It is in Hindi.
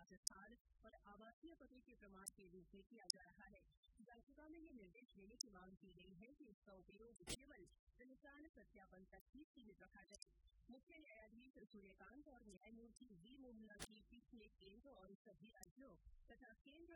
निवास स्थान और आवासीय पते के प्रमाण के रूप में किया जा रहा है। याचिका में यह निर्देश देने की मांग की गई है कि इसका उपयोग केवल पहचान सत्यापन तक ही सीमित रखा जाए। मुख्य न्यायाधीश सूर्यकांत और न्यायमूर्ति वी मोहना की पीठ ने केंद्र और सभी राज्यों तथा केंद्र